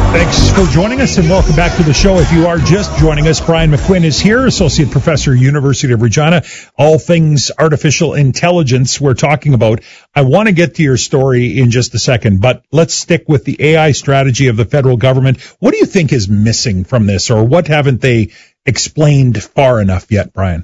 Thanks for joining us and welcome back to the show. If you are just joining us, Brian McQuinn is here, Associate Professor, University of Regina. All things artificial intelligence we're talking about. I want to get to your story in just a second, but let's stick with the AI strategy of the federal government. What do you think is missing from this, or what haven't they explained far enough yet, Brian?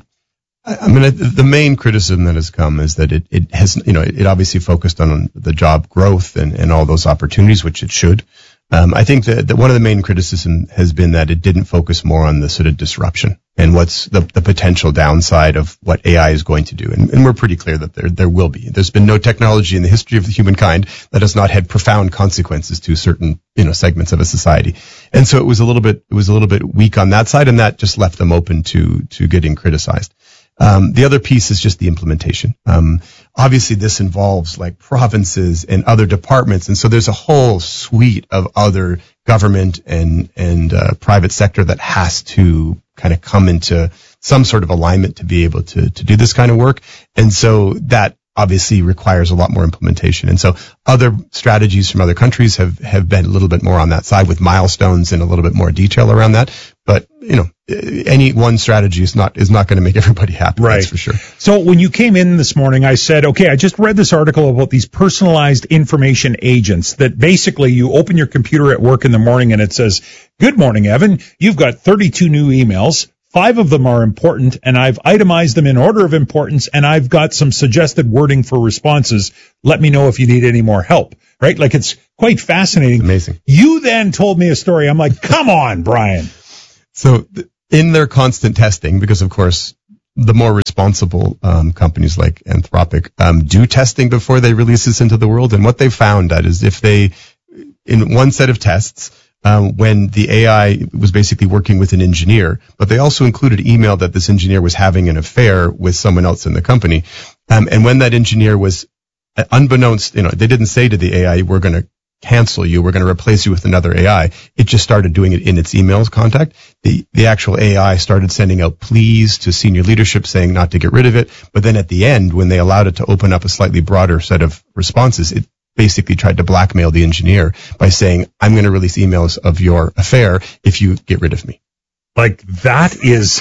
I mean, the main criticism that has come is that it has, it obviously focused on the job growth and all those opportunities, which it should. I think that one of the main criticism has been that it didn't focus more on the sort of disruption and what's the potential downside of what AI is going to do. And we're pretty clear that there will be. There's been no technology in the history of humankind that has not had profound consequences to certain, segments of a society. And so it was a little bit weak on that side, and that just left them open to getting criticized. The other piece is just the implementation. Obviously this involves like provinces and other departments. And so there's a whole suite of other government and private sector that has to kind of come into some sort of alignment to be able to do this kind of work. And so that obviously requires a lot more implementation. And so other strategies from other countries have been a little bit more on that side with milestones and a little bit more detail around that. But, any one strategy is not going to make everybody happy. Right. That's for sure. So when you came in this morning, I said, okay, I just read this article about these personalized information agents that basically you open your computer at work in the morning and it says, good morning, Evan. You've got 32 new emails. 5 of them are important, and I've itemized them in order of importance, and I've got some suggested wording for responses. Let me know if you need any more help, right? Like, it's quite fascinating. Amazing. You then told me a story. I'm like, come on, Brian. So in their constant testing, because of course, the more responsible companies like Anthropic do testing before they release this into the world. And what they found that is if they, in one set of tests, when the AI was basically working with an engineer, but they also included email that this engineer was having an affair with someone else in the company. And when that engineer was unbeknownst, they didn't say to the AI, we're going to cancel you, we're going to replace you with another AI. It just started doing it in its emails contact. The actual AI started sending out pleas to senior leadership saying not to get rid of it. But then at the end, when they allowed it to open up a slightly broader set of responses, it basically tried to blackmail the engineer by saying, I'm going to release emails of your affair if you get rid of me. Like, that is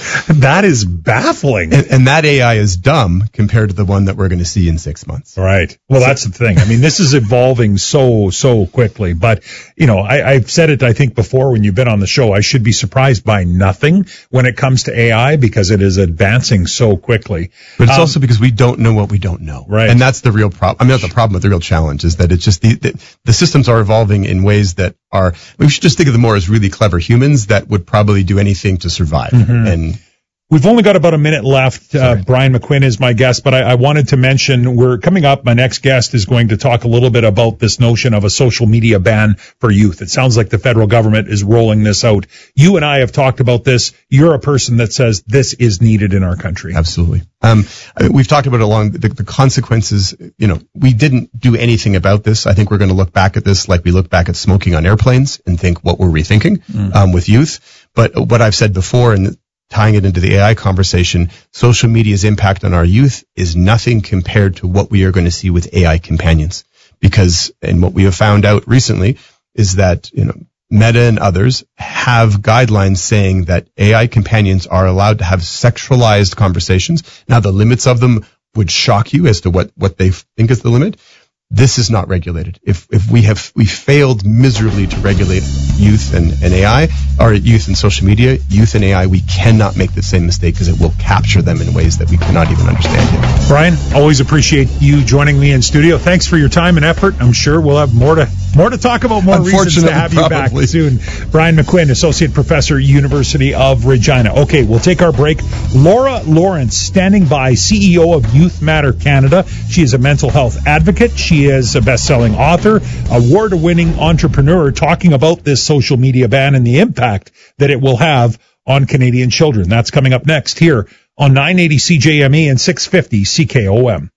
baffling. And that AI is dumb compared to the one that we're going to see in 6 months. Right. Well, that's the thing. I mean, this is evolving so quickly. But, I've said it, I think, before when you've been on the show, I should be surprised by nothing when it comes to AI because it is advancing so quickly. But it's also because we don't know what we don't know. Right. And that's the real problem. I mean, not the problem, but the real challenge is that it's just the systems are evolving in ways that we should just think of them more as really clever humans that would probably do anything to survive. Mm-hmm. And we've only got about a minute left. Brian McQuinn is my guest, but I wanted to mention we're coming up. My next guest is going to talk a little bit about this notion of a social media ban for youth. It sounds like the federal government is rolling this out. You and I have talked about this. You're a person that says this is needed in our country. Absolutely. We've talked about it along the consequences. We didn't do anything about this. I think we're going to look back at this like we look back at smoking on airplanes and think, what were we thinking with youth? But what I've said before, and tying it into the AI conversation, social media's impact on our youth is nothing compared to what we are going to see with AI companions. Because, and what we have found out recently is that, Meta and others have guidelines saying that AI companions are allowed to have sexualized conversations. Now, the limits of them would shock you as to what they think is the limit. This is not regulated. If we failed miserably to regulate youth and AI, or youth and social media, youth and AI, we cannot make the same mistake because it will capture them in ways that we cannot even understand yet. Brian, always appreciate you joining me in studio. Thanks for your time and effort. I'm sure we'll have more to talk about, more reasons to have you back soon. Brian McQuinn, Associate Professor, University of Regina. Okay, we'll take our break. Laura Lawrence, standing by, CEO of Youth Matter Canada. She is a mental health advocate. She is a best-selling author, award-winning entrepreneur, talking about this social media ban and the impact that it will have on Canadian children. That's coming up next here on 980 CJME and 650 CKOM.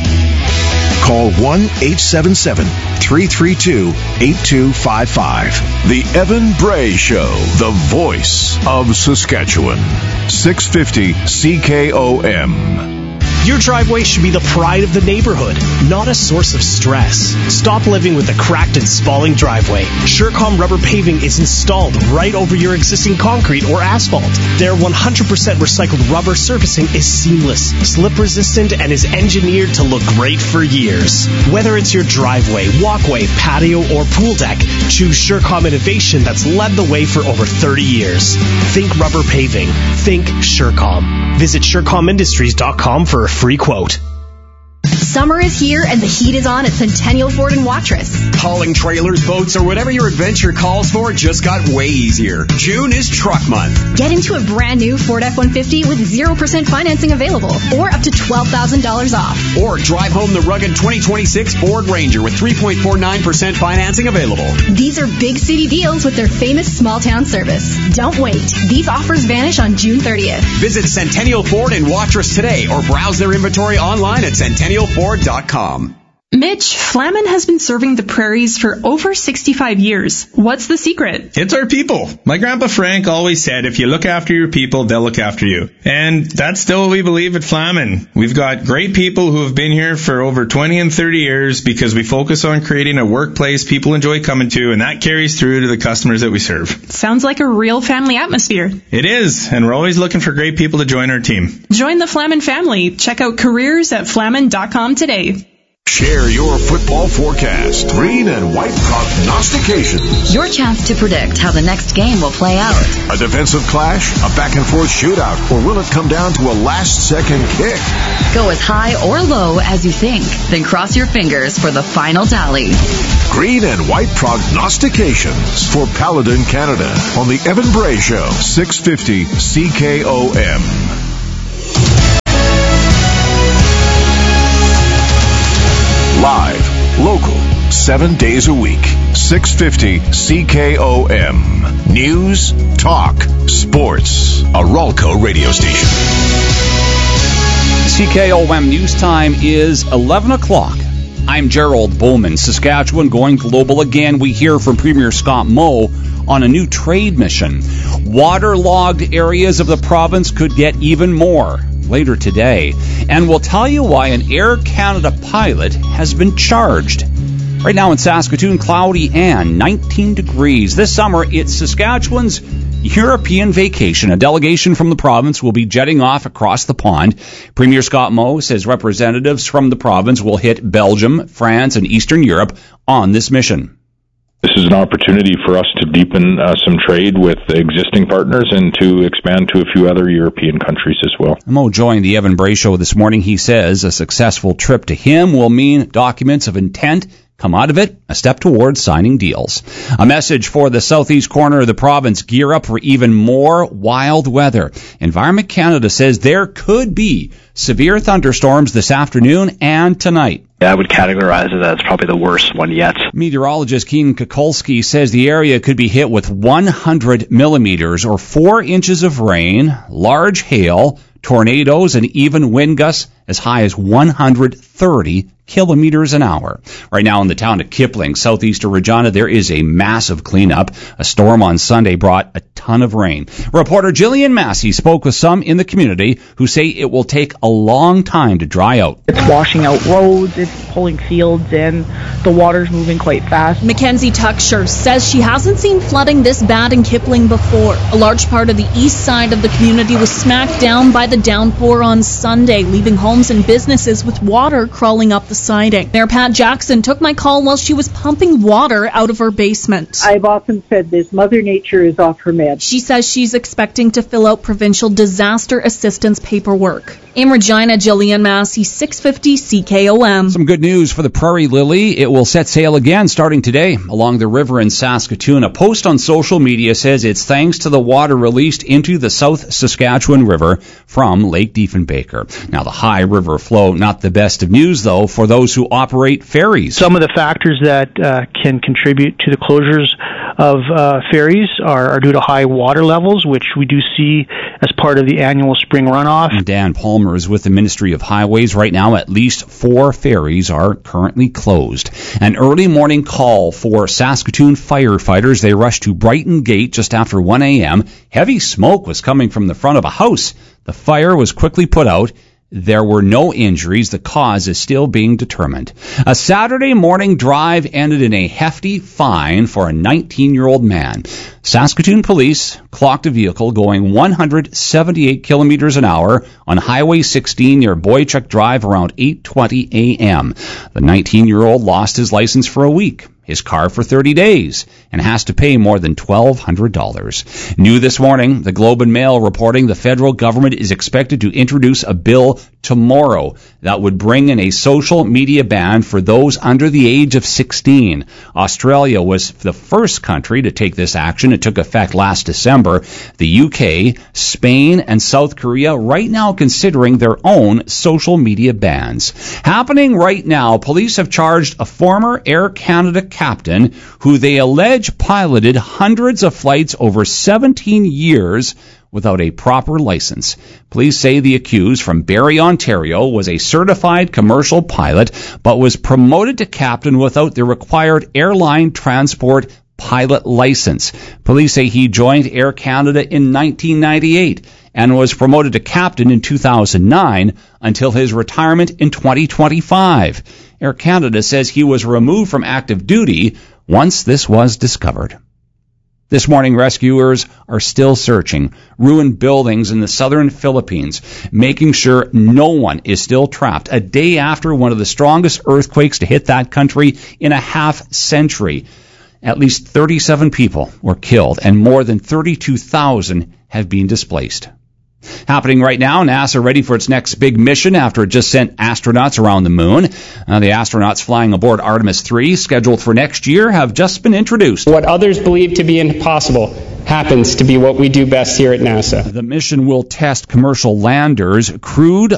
Call 1-877-332-8255. The Evan Bray Show, the voice of Saskatchewan. 650 CKOM. Your driveway should be the pride of the neighborhood, not a source of stress. Stop living with a cracked and spalling driveway. Surecom rubber paving is installed right over your existing concrete or asphalt. Their 100% recycled rubber surfacing is seamless, slip resistant, and is engineered to look great for years. Whether it's your driveway, walkway, patio, or pool deck, choose Surecom innovation that's led the way for over 30 years. Think rubber paving. Think Surecom. Visit SurecomIndustries.com for a free quote. Summer is here and the heat is on at Centennial Ford in Watrous. Hauling trailers, boats, or whatever your adventure calls for just got way easier. June is truck month. Get into a brand new Ford F-150 with 0% financing available or up to $12,000 off. Or drive home the rugged 2026 Ford Ranger with 3.49% financing available. These are big city deals with their famous small town service. Don't wait. These offers vanish on June 30th. Visit Centennial Ford in Watrous today or browse their inventory online at centennialford.com. Mitch, Flamin has been serving the prairies for over 65 years. What's the secret? It's our people. My grandpa Frank always said, if you look after your people, they'll look after you. And that's still what we believe at Flamin. We've got great people who have been here for over 20 and 30 years because we focus on creating a workplace people enjoy coming to, and that carries through to the customers that we serve. Sounds like a real family atmosphere. It is, and we're always looking for great people to join our team. Join the Flamin family. Check out careers at flamin.com today. Share your football forecast. Green and white prognostications. Your chance to predict how the next game will play out. A defensive clash, a back-and-forth shootout, or will it come down to a last-second kick? Go as high or low as you think, then cross your fingers for the final tally. Green and white prognostications for Paladin Canada on the Evan Bray Show, 650 CKOM. Live, local, 7 days a week. 650 CKOM. News, talk, sports. A Ralco radio station. CKOM News Time is 11 o'clock. I'm Gerald Bowman. Saskatchewan going global again. We hear from Premier Scott Moe on a new trade mission. Waterlogged areas of the province could get even more later today. And we'll tell you why an Air Canada pilot has been charged. Right now in Saskatoon, cloudy and 19 degrees. This summer, it's Saskatchewan's European vacation. A delegation from the province will be jetting off across the pond. Premier Scott Moe says representatives from the province will hit Belgium, France, and Eastern Europe on this mission. This is an opportunity for us to deepen some trade with existing partners and to expand to a few other European countries as well. Moe joined the Evan Bray Show this morning. He says a successful trip to him will mean documents of intent come out of it, a step towards signing deals. A message for the southeast corner of the province: gear up for even more wild weather. Environment Canada says there could be severe thunderstorms this afternoon and tonight. I would categorize it as probably the worst one yet. Meteorologist Keenan Kukulski says the area could be hit with 100 millimeters or 4 inches of rain, large hail, tornadoes, and even wind gusts as high as 130 kilometers an hour. Right now in the town of Kipling, southeast of Regina, there is a massive cleanup. A storm on Sunday brought a ton of rain. Reporter Jillian Massey spoke with some in the community who say it will take a long time to dry out. It's washing out roads, it's pulling fields in, the water's moving quite fast. Mackenzie Tucksher says she hasn't seen flooding this bad in Kipling before. A large part of the east side of the community was smacked down by the downpour on Sunday, leaving homes and businesses with water crawling up the siding. Mayor Pat Jackson took my call while she was pumping water out of her basement. I've often said this, Mother Nature is off her meds. She says she's expecting to fill out provincial disaster assistance paperwork. In Regina, Jillian Massey, 650 CKOM. Some good news for the Prairie Lily. It will set sail again starting today along the river in Saskatoon. A post on social media says it's thanks to the water released into the South Saskatchewan River from Lake Diefenbaker. Now, the high river flow, not the best of news, though, for those who operate ferries. Some of the factors that can contribute to the closures of ferries are due to high water levels, which we do see as part of the annual spring runoff. Dan Palmer is with the Ministry of Highways. Right now, at least 4 ferries are currently closed. An early morning call for Saskatoon firefighters. They rushed to Brighton Gate just after 1 a.m. Heavy smoke was coming from the front of a house. The fire was quickly put out, There were no injuries. The cause is still being determined. A Saturday morning drive ended in a hefty fine for a 19-year-old man. Saskatoon police clocked a vehicle going 178 kilometers an hour on Highway 16 near Boychuk Drive around 8:20 a.m. The 19-year-old lost his license for a week, his car for 30 days, and has to pay more than $1,200. New this morning, the Globe and Mail reporting the federal government is expected to introduce a bill tomorrow that would bring in a social media ban for those under the age of 16. Australia was the first country to take this action. It took effect last December. The UK, Spain, and South Korea right now considering their own social media bans. Happening right now, police have charged a former Air Canada captain who they allege piloted hundreds of flights over 17 years without a proper license. Police say the accused from Barrie, Ontario, was a certified commercial pilot, but was promoted to captain without the required airline transport pilot license. Police say he joined Air Canada in 1998 and was promoted to captain in 2009 until his retirement in 2025. Air Canada says he was removed from active duty once this was discovered. This morning, rescuers are still searching ruined buildings in the southern Philippines, making sure no one is still trapped a day after one of the strongest earthquakes to hit that country in a half century. At least 37 people were killed and more than 32,000 have been displaced. Happening right now, NASA ready for its next big mission after it just sent astronauts around the moon. The astronauts flying aboard Artemis 3, scheduled for next year, have just been introduced. What others believe to be impossible happens to be what we do best here at NASA. The mission will test commercial landers, crewed